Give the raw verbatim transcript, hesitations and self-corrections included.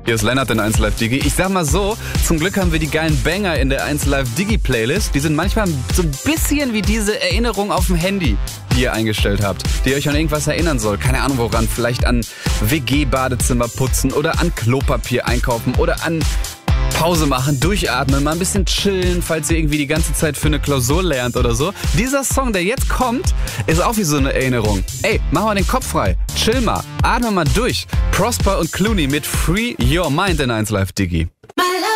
Hier ist Lennart in eins Live Digi. Ich sag mal so, zum Glück haben wir die geilen Banger in der eins Live Digi Playlist. Die sind manchmal so ein bisschen wie diese Erinnerung auf dem Handy, die ihr eingestellt habt, die euch an irgendwas erinnern soll. Keine Ahnung woran, vielleicht an W G-Badezimmer putzen oder an Klopapier einkaufen oder an Pause machen, durchatmen, mal ein bisschen chillen, falls ihr irgendwie die ganze Zeit für eine Klausur lernt oder so. Dieser Song, der jetzt kommt, ist auch wie so eine Erinnerung. Ey, mach mal den Kopf frei, chill mal, atme mal durch. Prosper und Clooney mit Free Your Mind in eins Live Digi.